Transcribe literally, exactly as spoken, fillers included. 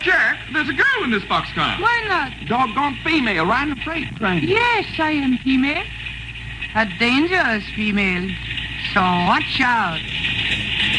Jack, there's a girl in this boxcar. Why not? Doggone female riding a freight train. Yes, I am female. A dangerous female. So watch out.